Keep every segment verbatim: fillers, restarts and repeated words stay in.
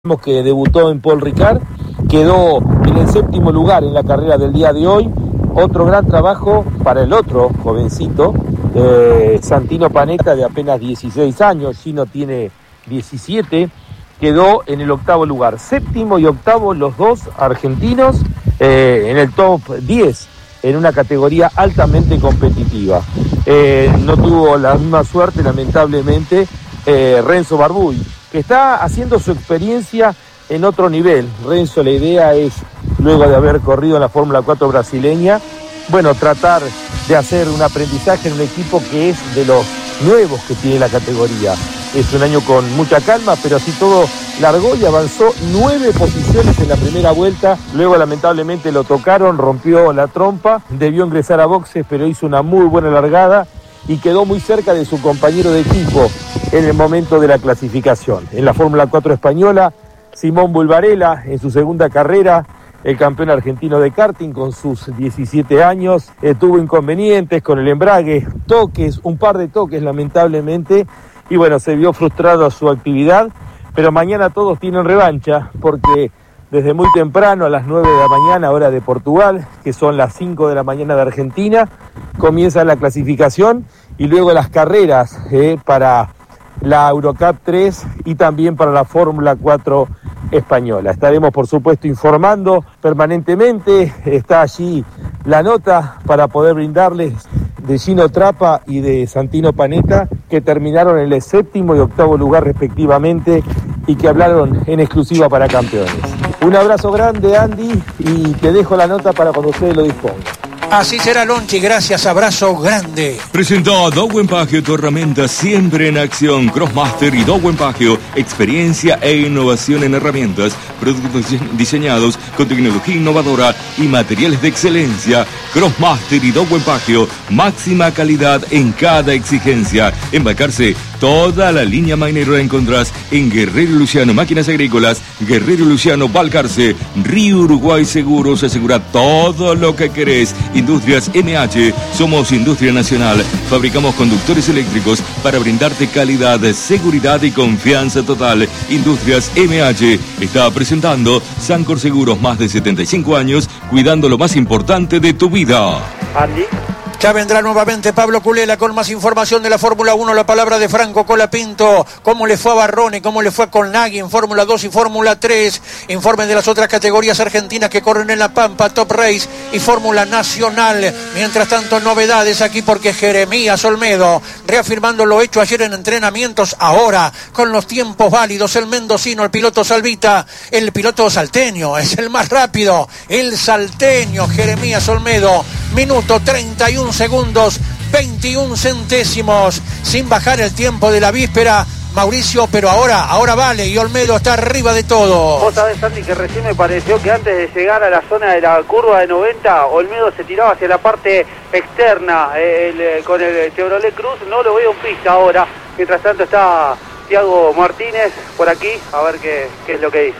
que debutó en Paul Ricard, quedó en el séptimo lugar en la carrera del día de hoy. Otro gran trabajo para el otro jovencito, eh, Santino Panetta, de apenas dieciséis años, Gino tiene diecisiete, quedó en el octavo lugar. Séptimo y octavo los dos argentinos eh, en el top diez, en una categoría altamente competitiva. Eh, no tuvo la misma suerte, lamentablemente, eh, Renzo Barbuy, que está haciendo su experiencia en otro nivel. Renzo, la idea es, luego de haber corrido en la Fórmula cuatro brasileña, bueno, tratar de hacer un aprendizaje en un equipo que es de los nuevos que tiene la categoría. Es un año con mucha calma, pero así todo largó y avanzó nueve posiciones en la primera vuelta. Luego, lamentablemente, lo tocaron, rompió la trompa, debió ingresar a boxes, pero hizo una muy buena largada y quedó muy cerca de su compañero de equipo en el momento de la clasificación. En la Fórmula cuatro española, Simón Bulbarella, en su segunda carrera, el campeón argentino de karting con sus diecisiete años, eh, tuvo inconvenientes con el embrague, toques, un par de toques lamentablemente, y bueno, se vio frustrado a su actividad, pero mañana todos tienen revancha, porque desde muy temprano, a las nueve de la mañana, hora de Portugal, que son las cinco de la mañana de Argentina, comienza la clasificación y luego las carreras eh, para la Eurocup tres y también para la Fórmula cuatro española. Estaremos, por supuesto, informando permanentemente. Está allí la nota para poder brindarles de Gino Trappa y de Santino Panetta, que terminaron en el séptimo y octavo lugar respectivamente y que hablaron en exclusiva para Campeones. Un abrazo grande, Andy, y te dejo la nota para cuando ustedes lo dispongan. Así será, Lonchi, gracias, abrazo grande. Presentó Dowen Pagio, tu herramienta siempre en acción. Crossmaster y Dowen Pagio, experiencia e innovación en herramientas, productos diseñados con tecnología innovadora y materiales de excelencia. Crossmaster y Dowen Pagio, máxima calidad en cada exigencia. Embarcarse, toda la línea Magnero la encontrás en Guerrero Luciano Máquinas Agrícolas, Guerrero Luciano Balcarce, Río Uruguay Seguros, asegura todo lo que querés. Industrias M H, somos industria nacional, fabricamos conductores eléctricos para brindarte calidad, seguridad y confianza total. Industrias M H está presentando Sancor Seguros, más de setenta y cinco años, cuidando lo más importante de tu vida. Andy. Ya vendrá nuevamente Pablo Culela con más información de la Fórmula uno, la palabra de Franco Colapinto, cómo le fue a Barrone, cómo le fue a Colnaghi en Fórmula dos y Fórmula tres, informes de las otras categorías argentinas que corren en La Pampa, Top Race y Fórmula Nacional. Mientras tanto, novedades aquí porque Jeremías Olmedo, reafirmando lo hecho ayer en entrenamientos, ahora con los tiempos válidos, el mendocino, el piloto salvita, el piloto salteño, es el más rápido, el salteño Jeremías Olmedo, minuto treinta y uno segundos, veintiún centésimos, sin bajar el tiempo de la víspera, Mauricio, pero ahora, ahora vale, y Olmedo está arriba de todo. Vos sabés, Santi, que recién me pareció que antes de llegar a la zona de la curva de noventa, Olmedo se tiraba hacia la parte externa, el, con el Chevrolet Cruz, no lo veo en pista ahora. Mientras tanto está Tiago Martínez por aquí, a ver qué, qué es lo que dice.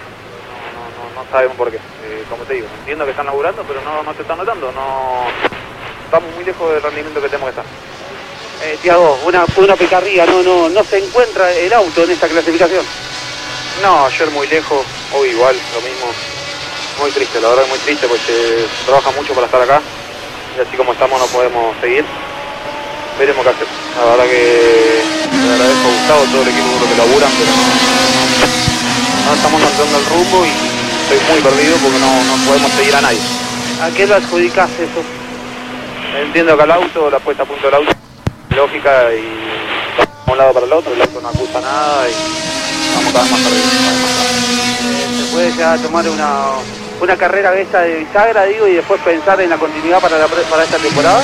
No, no, no sabemos por qué, eh, como te digo, entiendo que están laburando, pero no, no te están notando, no... Estamos muy lejos del rendimiento que tenemos que estar. Eh, Tiago, una, una picardía, no, no, no se encuentra el auto en esta clasificación. No, ayer muy lejos, hoy igual, lo mismo. Muy triste, la verdad, muy triste porque se trabaja mucho para estar acá. Y así como estamos no podemos seguir. Veremos qué hacer. La verdad que le agradezco a Gustavo, todo el equipo que laburan, pero no, no estamos encontrando el rumbo y estoy muy perdido porque no, no podemos seguir a nadie. ¿A qué lo adjudicás eso? Entiendo que al auto, la puesta a punto del auto, lógica, y de un lado para el otro, el auto no acusa nada y vamos cada vez más perdidos. Eh, ¿Se puede llegar a tomar una, una carrera de esta de bisagra, digo, y después pensar en la continuidad para, la, para esta temporada?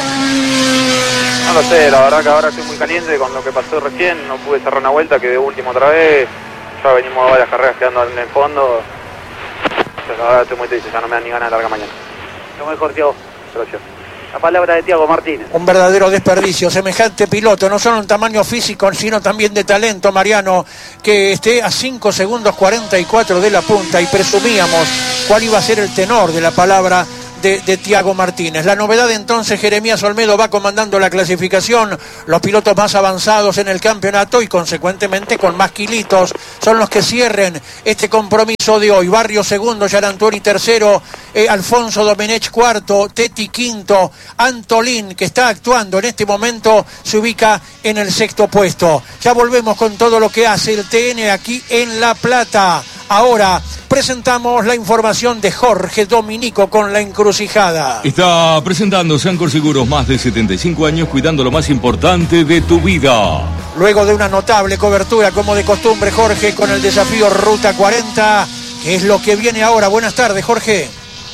No lo sé, la verdad que ahora estoy muy caliente con lo que pasó recién, no pude cerrar una vuelta, quedé último otra vez, ya venimos de varias carreras quedando en el fondo, la verdad estoy muy triste, ya no me dan ni ganas de larga mañana. Lo mejor, Tiago. Gracias. La palabra de Tiago Martínez. Un verdadero desperdicio, semejante piloto, no solo en tamaño físico, sino también de talento, Mariano, que esté a cinco segundos cuarenta y cuatro de la punta y presumíamos cuál iba a ser el tenor de la palabra de, de Tiago Martínez. La novedad entonces, Jeremías Olmedo va comandando la clasificación, los pilotos más avanzados en el campeonato y consecuentemente con más kilitos son los que cierren este compromiso de hoy. Barrio segundo, Yarantuori tercero, eh, Alfonso Domenech cuarto, Teti quinto, Antolín, que está actuando en este momento, se ubica en el sexto puesto. Ya volvemos con todo lo que hace el T N aquí en La Plata. Ahora presentamos la información de Jorge Dominico con La Encrucijada. Está presentando Sancor Seguros, más de setenta y cinco años cuidando lo más importante de tu vida. Luego de una notable cobertura, como de costumbre, Jorge, con el desafío Ruta cuarenta, que es lo que viene ahora. Buenas tardes, Jorge.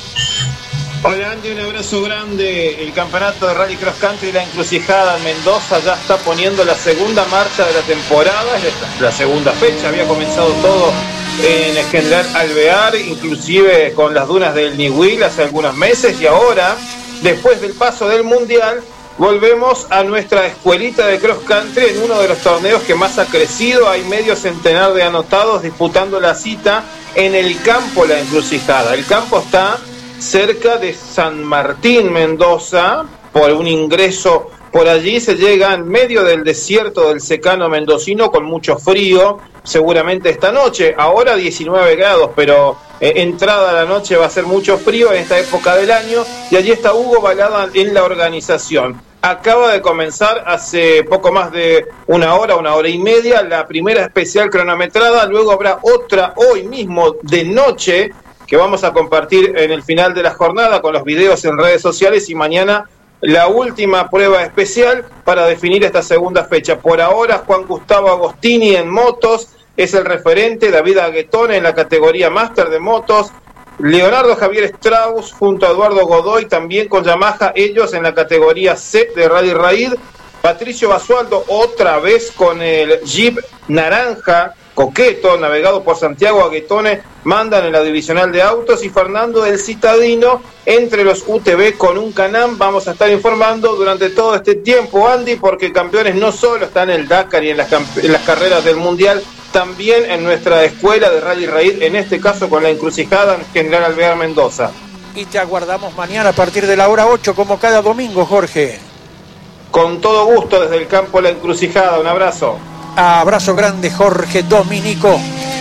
Hola Andy, un abrazo grande. El campeonato de Rally Cross Country La Encrucijada en Mendoza ya está poniendo la segunda marcha de la temporada, es la segunda fecha, había comenzado todo en el General Alvear, inclusive con las dunas del Niwil hace algunos meses, y ahora, después del paso del Mundial, volvemos a nuestra escuelita de Cross Country en uno de los torneos que más ha crecido. Hay medio centenar de anotados disputando la cita en el campo La Encrucijada. El campo está cerca de San Martín, Mendoza. Por un ingreso por allí se llega en medio del desierto del secano mendocino con mucho frío, seguramente esta noche. Ahora diecinueve grados, pero eh, entrada la noche va a ser mucho frío en esta época del año. Y allí está Hugo Balada en la organización. Acaba de comenzar hace poco más de una hora, una hora y media, la primera especial cronometrada. Luego habrá otra hoy mismo de noche, que vamos a compartir en el final de la jornada con los videos en redes sociales, y mañana la última prueba especial para definir esta segunda fecha. Por ahora, Juan Gustavo Agostini en motos es el referente, David Aguetone en la categoría Máster de motos, Leonardo Javier Strauss junto a Eduardo Godoy también con Yamaha, ellos en la categoría C de Rally Raid, Patricio Basualdo otra vez con el Jeep naranja coqueto, navegado por Santiago Aguetone, mandan en la divisional de autos, y Fernando del Citadino entre los U T V con un Can-Am. Vamos a estar informando durante todo este tiempo, Andy, porque campeones no solo están en el Dakar y en las, en las carreras del Mundial, también en nuestra escuela de Rally Raid, en este caso con La Encrucijada en General Alvear, Mendoza. Y te aguardamos mañana a partir de la hora ocho, como cada domingo, Jorge. Con todo gusto desde el campo La Encrucijada, un abrazo. Abrazo grande, Jorge Dominico.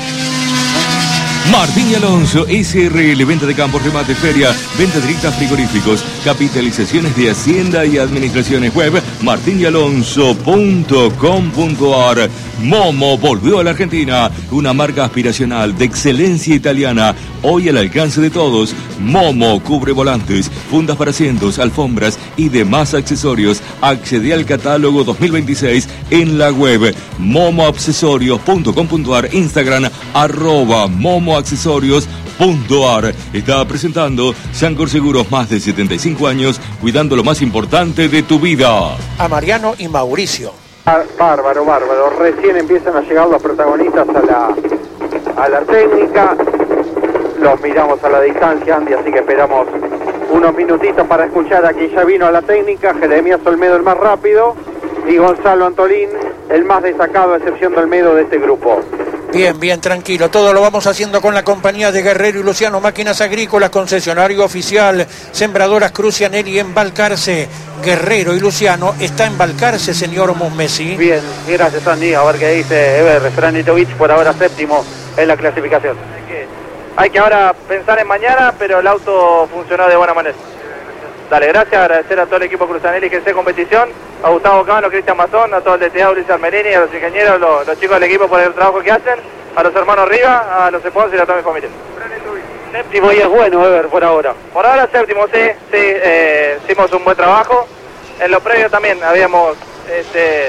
Martín y Alonso, S R L, venta de campos, remate, feria, venta directa, frigoríficos, capitalizaciones de Hacienda y administraciones. Web martín y alonso punto com punto a r. Momo volvió a la Argentina, una marca aspiracional de excelencia italiana, hoy al alcance de todos. Momo cubre volantes, fundas para asientos, alfombras y demás accesorios. Accede al catálogo dos mil veintiséis en la web momo accesorios punto com punto a r, Instagram arroba momo accesorios punto a r. Está presentando Sancor Seguros, más de setenta y cinco años cuidando lo más importante de tu vida. A Mariano y Mauricio. Ah, bárbaro, bárbaro. Recién empiezan a llegar los protagonistas a la, a la técnica. Los miramos a la distancia, Andy, así que esperamos unos minutitos para escuchar a quien ya vino a la técnica. Jeremías Olmedo, el más rápido, y Gonzalo Antolín, el más destacado, a excepción de Olmedo, de este grupo. Bien, bien, tranquilo. Todo lo vamos haciendo con la compañía de Guerrero y Luciano, Máquinas Agrícolas, concesionario oficial, Sembradoras Crucianelli en Balcarce. Guerrero y Luciano está en Balcarce, señor Musmesi. Bien, gracias, Andy. A ver qué dice Eber Franitovic, por ahora séptimo en la clasificación. Hay que, hay que ahora pensar en mañana, pero el auto funcionó de buena manera. Dale, gracias, agradecer a todo el equipo Cruzanelli que esté en competición, a Gustavo Cano, Cristian Mazón, a todo el D T A, Ulises Almerini, a los ingenieros, los, los chicos del equipo por el trabajo que hacen, a los hermanos Riva, a los sponsors y a toda mi familia. Séptimo y es bueno, Ever, por ahora. Por ahora séptimo, sí, sí, eh, hicimos un buen trabajo. En lo previo también habíamos este,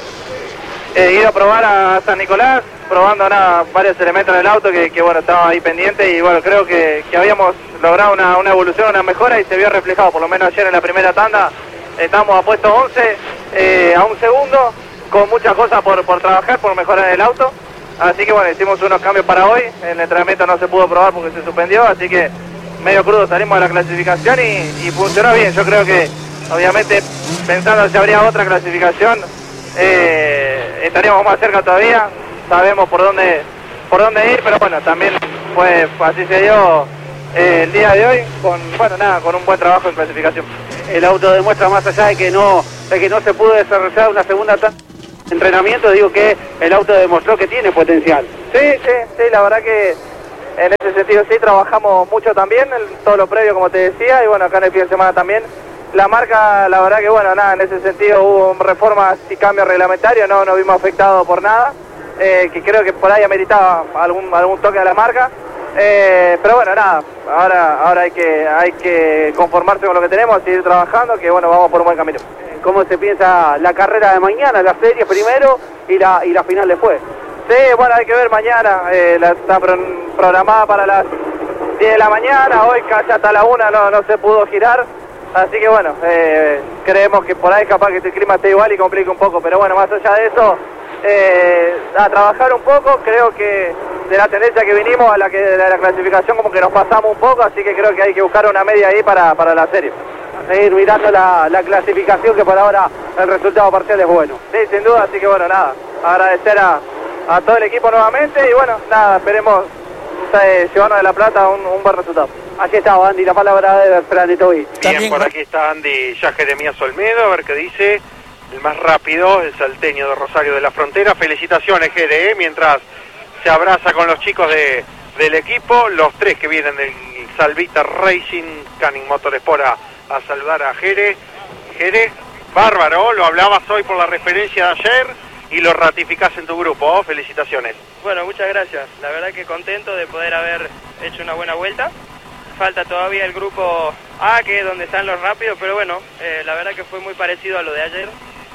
eh, ido a probar a San Nicolás, probando nada, varios elementos del auto que, que bueno, estaba ahí pendiente, y bueno, creo que, que habíamos logrado una, una evolución, una mejora, y se vio reflejado, por lo menos ayer en la primera tanda estamos a puesto once, eh, a un segundo, con muchas cosas por, por trabajar, por mejorar el auto. Así que bueno, hicimos unos cambios para hoy. El entrenamiento no se pudo probar porque se suspendió, así que medio crudo salimos de la clasificación y, y funcionó bien. Yo creo que obviamente pensando si habría otra clasificación eh, estaríamos más cerca todavía. Sabemos por dónde por dónde ir, pero bueno, también fue así se dio eh, el día de hoy con, bueno, nada, con un buen trabajo en clasificación. El auto demuestra, más allá de que no, de que no se pudo desarrollar una segunda tanda de entrenamiento, digo que el auto demostró que tiene potencial. Sí, sí, sí, la verdad que en ese sentido sí, trabajamos mucho también, en todo lo previo como te decía, y bueno, acá en el fin de semana también. La marca, la verdad que bueno, nada, en ese sentido hubo reformas y cambios reglamentarios, no nos vimos afectados por nada, eh, que creo que por ahí ameritaba algún, algún toque a la marca, eh, pero bueno, nada, ahora, ahora hay que, hay que conformarse con lo que tenemos, seguir trabajando, que bueno, vamos por un buen camino. ¿Cómo se piensa la carrera de mañana, la serie primero y la, y la final después? Sí, bueno, hay que ver mañana, eh, la, está pro, programada para las diez de la mañana, hoy casi hasta la una no, no se pudo girar, así que bueno, eh, creemos que por ahí capaz que el clima esté igual y complique un poco, pero bueno, más allá de eso, eh, a trabajar un poco, creo que de la tendencia que vinimos a la, que, de la clasificación como que nos pasamos un poco, así que creo que hay que buscar una media ahí para, para la serie. Seguir mirando la, la clasificación, que por ahora el resultado parcial es bueno. Sí, sin duda, así que bueno, nada, agradecer a a todo el equipo nuevamente y bueno, nada, esperemos eh, llevarnos de La Plata un, un buen resultado. Aquí está Andy, la palabra de Fernando Tobi. Bien, por aquí está Andy, ya Jeremías Olmedo, a ver qué dice, el más rápido, el salteño de Rosario de la Frontera. Felicitaciones, Jere, ¿eh? Mientras se abraza con los chicos de, del equipo, los tres que vienen del Salvita Racing, Canning Motorsport a, a saludar a Jere. Jere, bárbaro, lo hablabas hoy por la referencia de ayer y lo ratificás en tu grupo, ¿oh? Felicitaciones. Bueno, muchas gracias, la verdad que contento de poder haber hecho una buena vuelta. Falta todavía el grupo A, que es donde están los rápidos, pero bueno, eh, la verdad que fue muy parecido a lo de ayer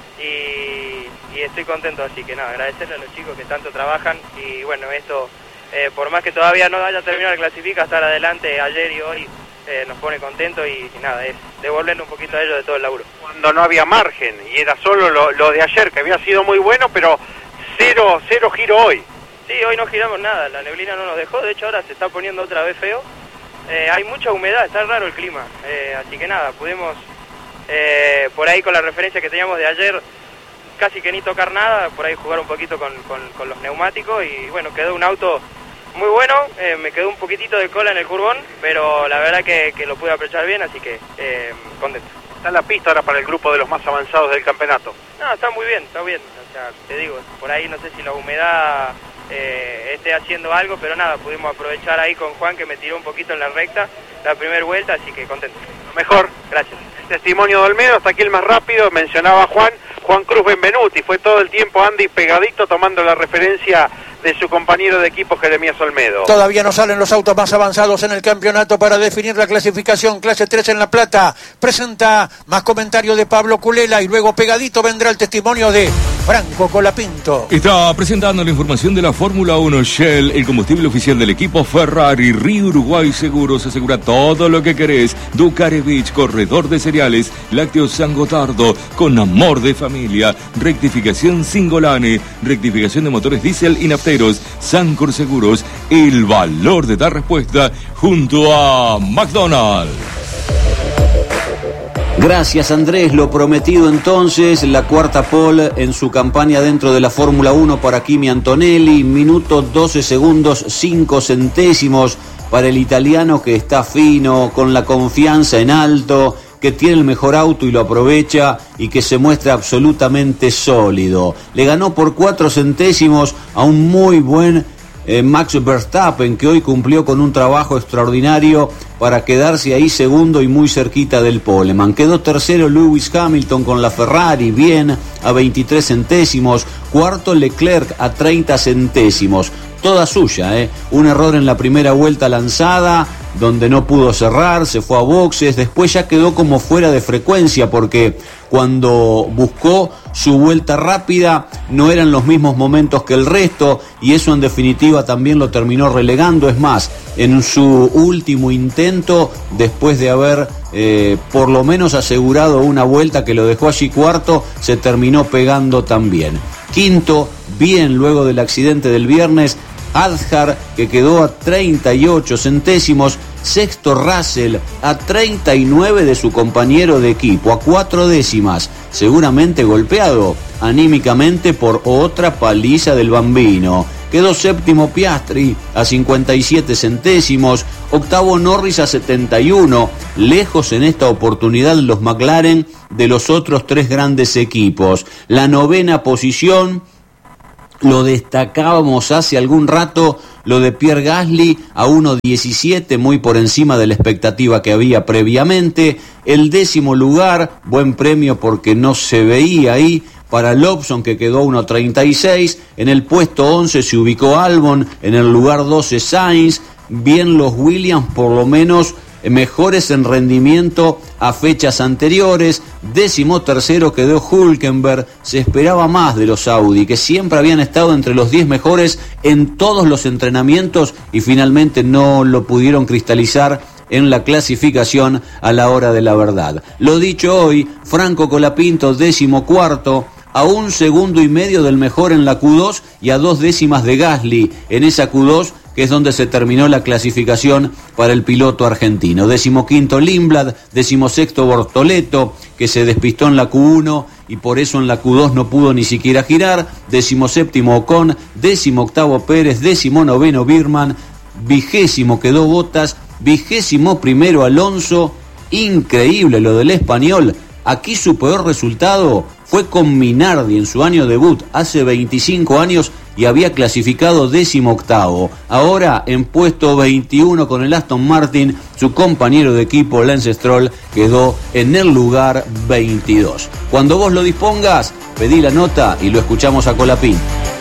y, y estoy contento, así que nada, agradecerle a los chicos que tanto trabajan y bueno, esto, eh, por más que todavía no haya terminado la clasifica, estar adelante ayer y hoy eh, nos pone contentos y, y nada, es devolverle un poquito a ellos de todo el laburo. Cuando no había margen y era solo lo, lo de ayer, que había sido muy bueno, pero cero, cero giro hoy. Sí, hoy no giramos nada, la neblina no nos dejó, de hecho ahora se está poniendo otra vez feo. Eh, hay mucha humedad, está raro el clima, eh, así que nada, pudimos eh, por ahí con la referencia que teníamos de ayer casi que ni tocar nada, por ahí jugar un poquito con, con, con los neumáticos y bueno, quedó un auto muy bueno, eh, me quedó un poquitito de cola en el curbón, pero la verdad que, que lo pude aprovechar bien, así que eh, contento. ¿Está en la pista ahora para el grupo de los más avanzados del campeonato? No, está muy bien, está bien, o sea, te digo, por ahí no sé si la humedad eh, esté haciendo algo, pero nada, pudimos aprovechar ahí con Juan que me tiró un poquito en la recta, la primera vuelta, así que contento. Mejor. Gracias. Testimonio de Olmedo, hasta aquí el más rápido, mencionaba Juan, Juan Cruz Benvenuti, fue todo el tiempo Andy pegadito tomando la referencia de su compañero de equipo Jeremías Olmedo. Todavía no salen los autos más avanzados en el campeonato para definir la clasificación. Clase tres en La Plata. Presenta más comentario de Pablo Culela y luego pegadito vendrá el testimonio de Franco Colapinto. Está presentando la información de la Fórmula uno. Shell, el combustible oficial del equipo Ferrari. Río Uruguay Seguros asegura todo lo que querés. Ducare Beach, corredor de cereales. Lácteos San Gotardo, con amor de familia. Rectificación Singolane. Rectificación de motores diésel y nafteros. Sancor Seguros, el valor de dar respuesta junto a McDonald's. Gracias Andrés, lo prometido entonces, la cuarta pole en su campaña dentro de la Fórmula uno para Kimi Antonelli, minuto doce segundos, cinco centésimos para el italiano que está fino, con la confianza en alto, que tiene el mejor auto y lo aprovecha y que se muestra absolutamente sólido. Le ganó por cuatro centésimos a un muy buen eh, Max Verstappen, que hoy cumplió con un trabajo extraordinario para quedarse ahí segundo y muy cerquita del poleman. Quedó tercero Lewis Hamilton con la Ferrari, bien, a veintitrés centésimos. Cuarto Leclerc a treinta centésimos. Toda suya, ¿eh? Un error en la primera vuelta lanzada, donde no pudo cerrar, se fue a boxes, después ya quedó como fuera de frecuencia, porque cuando buscó su vuelta rápida no eran los mismos momentos que el resto, y eso en definitiva también lo terminó relegando. Es más, en su último intento, después de haber eh, por lo menos asegurado una vuelta que lo dejó allí cuarto, se terminó pegando también. Quinto, bien luego del accidente del viernes, Adhar, que quedó a treinta y ocho centésimos. Sexto Russell, a treinta y nueve de su compañero de equipo, a cuatro décimas, seguramente golpeado anímicamente por otra paliza del Bambino. Quedó séptimo Piastri a cincuenta y siete centésimos, octavo Norris a setenta y uno, lejos en esta oportunidad los McLaren de los otros tres grandes equipos. La novena posición, lo destacábamos hace algún rato, lo de Pierre Gasly a uno diecisiete, muy por encima de la expectativa que había previamente. El décimo lugar, buen premio porque no se veía ahí, para Lobson, que quedó uno treinta y seis. En el puesto once se ubicó Albon, en el lugar doce Sainz. Bien los Williams, por lo menos mejores en rendimiento a fechas anteriores. Décimo tercero quedó Hülkenberg. Se esperaba más de los Audi, que siempre habían estado entre los diez mejores en todos los entrenamientos y finalmente no lo pudieron cristalizar en la clasificación a la hora de la verdad. Lo dicho hoy, Franco Colapinto, décimo cuarto, a un segundo y medio del mejor en la Q dos y a dos décimas de Gasly en esa Q dos, que es donde se terminó la clasificación para el piloto argentino. Décimo quinto Lindblad, décimo sexto Bortoleto, que se despistó en la Q uno y por eso en la Q dos no pudo ni siquiera girar. Décimo séptimo Ocon, décimo octavo Pérez, décimo noveno Birman, vigésimo quedó Bottas, vigésimo primero Alonso. Increíble lo del español. Aquí su peor resultado fue con Minardi en su año debut hace veinticinco años y había clasificado décimo octavo. Ahora en puesto veintiuno con el Aston Martin, su compañero de equipo Lance Stroll quedó en el lugar veintidós. Cuando vos lo dispongas, pedí la nota y lo escuchamos a Colapinto.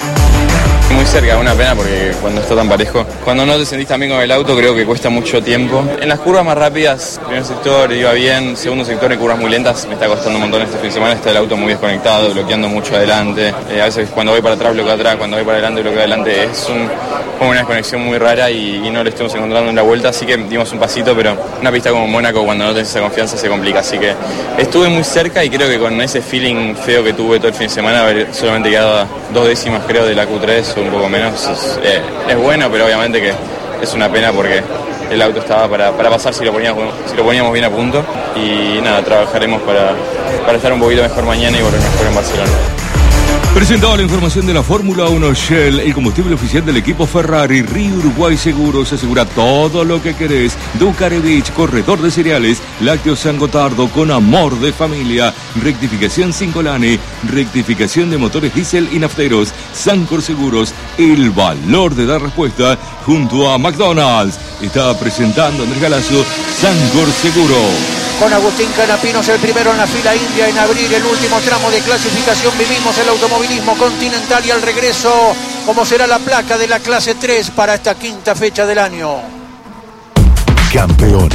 Muy cerca, una pena porque cuando está tan parejo, cuando no te sentís tan bien con el auto, creo que cuesta mucho tiempo. En las curvas más rápidas, primer sector iba bien, segundo sector en curvas muy lentas me está costando un montón este fin de semana, está el auto muy desconectado, bloqueando mucho adelante. Eh, a veces cuando voy para atrás bloqueo atrás, cuando voy para adelante bloqueo adelante. Es un, como una desconexión muy rara y, y no le estamos encontrando en la vuelta, así que dimos un pasito, pero una pista como Mónaco cuando no tenés esa confianza se complica, así que estuve muy cerca y creo que con ese feeling feo que tuve todo el fin de semana, haber solamente quedado a dos décimas creo de la Q tres, un poco menos, es, eh, es bueno, pero obviamente que es una pena porque el auto estaba para, para pasar si lo, poníamos, si lo poníamos bien a punto y nada, trabajaremos para, para estar un poquito mejor mañana y volver mejor en Barcelona. Presentado la información de la Fórmula uno, Shell, el combustible oficial del equipo Ferrari. Río Uruguay Seguros asegura todo lo que querés. Ducarevich, corredor de cereales. Lácteos San Gotardo, con amor de familia. Rectificación Cincolane, rectificación de motores diésel y nafteros. Sancor Seguros, el valor de dar respuesta junto a McDonald's. Está presentando Andrés Galazo, Sancor Seguro. Con Agustín Canapinos, el primero en la fila india en abrir el último tramo de clasificación. Vivimos el automovilismo continental y al regreso, cómo será la placa de la clase tres para esta quinta fecha del año. Campeones.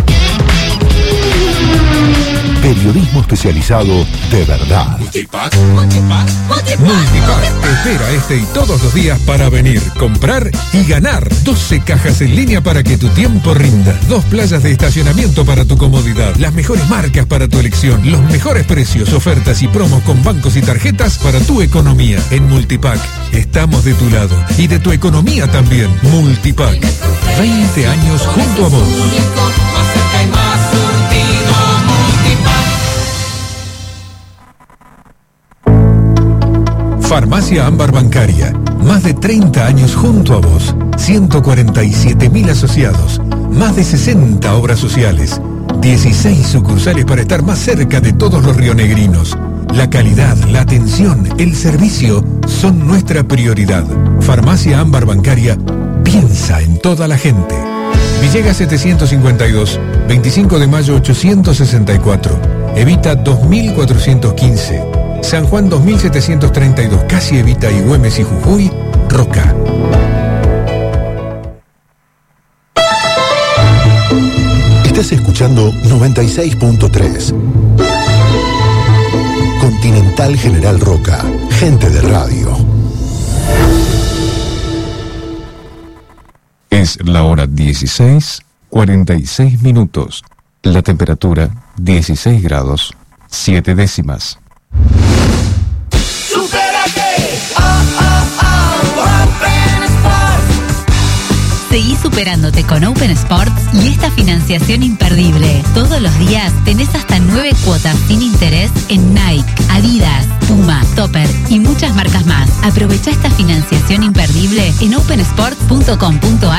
Periodismo especializado de verdad. Multipack. Multipack. Multipack. Espera este y todos los días para venir, comprar y ganar. doce cajas en línea para que tu tiempo rinda. Dos playas de estacionamiento para tu comodidad. Las mejores marcas para tu elección. Los mejores precios, ofertas y promos con bancos y tarjetas para tu economía. En Multipack estamos de tu lado y de tu economía también. Multipack. veinte años junto a vos. Más cerca y más surtido. Farmacia Ámbar Bancaria, más de treinta años junto a vos, ciento cuarenta y siete mil asociados, más de sesenta obras sociales, dieciséis sucursales para estar más cerca de todos los rionegrinos. La calidad, la atención, el servicio son nuestra prioridad. Farmacia Ámbar Bancaria piensa en toda la gente. Villegas setecientos cincuenta y dos, veinticinco de mayo ochocientos sesenta y cuatro, Evita dos mil cuatrocientos quince. San Juan dos mil setecientos treinta y dos, casi Evita y Güemes y Jujuy, Roca. Estás escuchando noventa y seis punto tres. Continental General Roca, gente de radio. Es la hora dieciséis, cuarenta y seis minutos. La temperatura dieciséis grados, siete décimas. Seguí superándote con Open Sports y esta financiación imperdible. Todos los días tenés hasta nueve cuotas sin interés en Nike, Adidas, Puma, Topper y muchas marcas más. Aprovecha esta financiación imperdible en open sport punto com punto a r